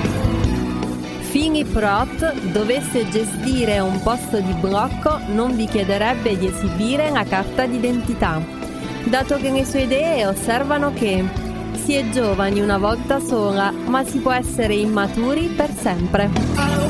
Fini Prot dovesse gestire un posto di blocco, non vi chiederebbe di esibire la carta d'identità, dato che le sue idee osservano che si è giovani una volta sola, ma si può essere immaturi per sempre.